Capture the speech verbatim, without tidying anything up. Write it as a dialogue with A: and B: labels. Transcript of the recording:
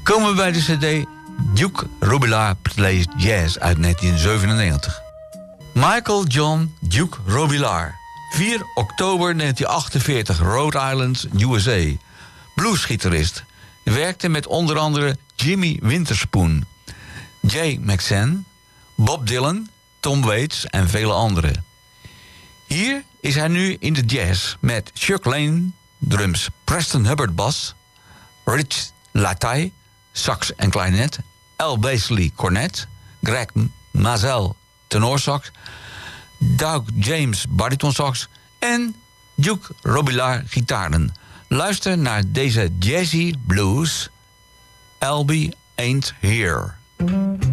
A: Komen we bij de cd Duke Robillard Plays Jazz uit negentien zevenennegentig. Michael John Duke Robillard, vier oktober negentien achtenveertig, Rhode Island, U S A. Bluesgitarist. Werkte met onder andere Jimmy Winterspoon, Jay McSann, Bob Dylan, Tom Waits en vele anderen. Hier is hij nu in de jazz met Chuck Lane, drums, Preston Hubbard bas, Rich Lataille, sax en klarinet, Al Basley cornet, Greg Mazel tenorsax, Doug James baritonsax en Duke Robillard gitaren. Luister naar deze jazzy blues, Albie Ain't Here.